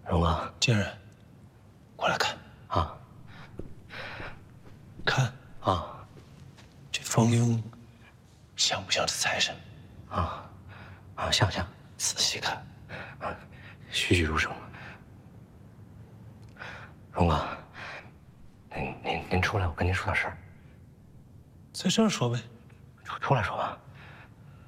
荣哥， 金人，过来看啊， 看啊， 这冯庸像不像是财神？ 像， 仔细看， 栩栩如生。荣哥，您出来，我跟您说点事儿。 在这儿说呗。 出来说吧。